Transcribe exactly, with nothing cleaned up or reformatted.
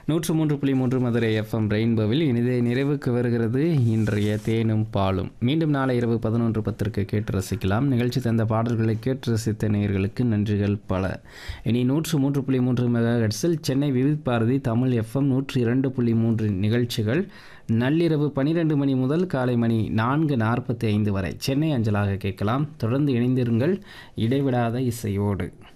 நூற்று மூன்று புள்ளி மூன்று மதுரை எஃப்எம் ரெயின்போவில் இனிதே நிறைவுக்கு வருகிறது இன்றைய தேனும் பாலும். மீண்டும் நாளை இரவு பதினொன்று பத்திற்கு கேட்டு ரசிக்கலாம். நிகழ்ச்சி தந்த பாடல்களை கேட்டு ரசித்த நேயர்களுக்கு நன்றிகள் பல. இனி நூற்று மூன்று புள்ளி மூன்று மெகா ஹெர்ட்ஸில் சென்னை விவித் பாரதி தமிழ் எஃப்எம் நூற்றி இரண்டு புள்ளி மூன்று நிகழ்ச்சிகள் நள்ளிரவு பனிரெண்டு மணி முதல் காலை மணி நான்கு நாற்பத்தி ஐந்து வரை சென்னை அஞ்சலாக கேட்கலாம். தொடர்ந்து இணைந்திருங்கள் இடைவிடாத இசையோடு.